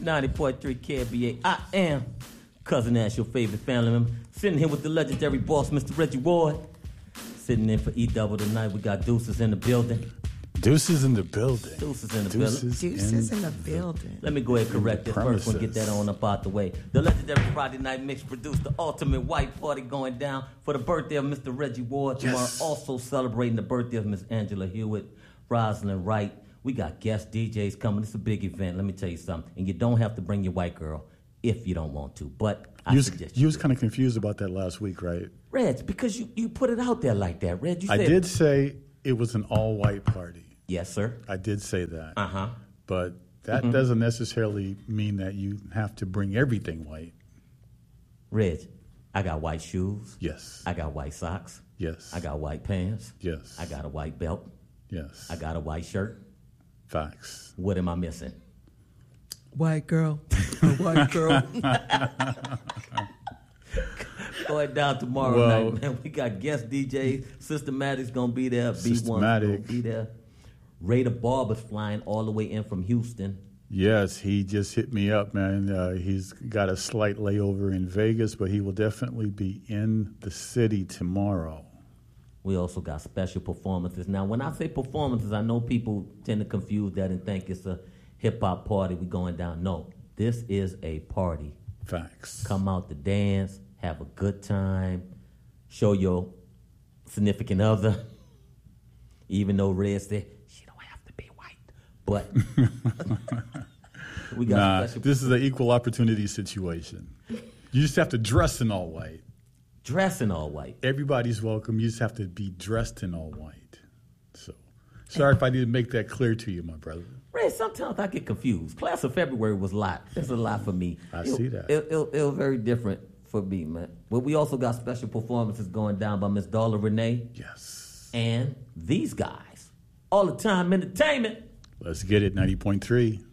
90.3 KBA. I am Cousin Ash, your favorite family member. Sitting here with the legendary boss, Mr. Reggie Ward. Sitting in for E-Double tonight. We got Deuces in the building. Deuces in the building. Deuces in the building. Deuces in the building. Let me go ahead and correct this first one. Get that on up out the way. The legendary Friday Night Mix produced the ultimate white party going down for the birthday of Mr. Reggie Ward. Tomorrow also celebrating the birthday of Miss Angela Hewitt, Rosalind Wright. We got guest DJs coming. It's a big event. Let me tell you something. And you don't have to bring your white girl if you don't want to. But I suggest you was kind of confused about that last week, right? Reg, because you put it out there like that. Reg, you said... I did say it was an all-white party. Yes, sir. I did say that. Uh-huh. But that doesn't necessarily mean that you have to bring everything white. Reg, I got white shoes. Yes. I got white socks. Yes. I got white pants. Yes. I got a white belt. Yes. I got a white shirt. Facts. What am I missing? White girl. A white girl. Going down tomorrow night, man. We got guest DJs. Systematic's going to be there. B1's going to be there. Ray the Barber's flying all the way in from Houston. Yes, he just hit me up, man. He's got a slight layover in Vegas, but he will definitely be in the city tomorrow. We also got special performances. Now, when I say performances, I know people tend to confuse that and think it's a hip-hop party. We going down. No, this is a party. Facts. Come out to dance, have a good time, show your significant other, even though Red said, she don't have to be white. But we got special. This is an equal opportunity situation. You just have to dress in all white. Dress in all white. Everybody's welcome. You just have to be dressed in all white. So, sorry if I didn't make that clear to you, my brother. Red, sometimes I get confused. Class of February was a lot. It's a lot for me. I see that. It was very different for me, man. But we also got special performances going down by Miss Darla Renee. Yes. And these guys. All the time entertainment. Let's get it, 90.3.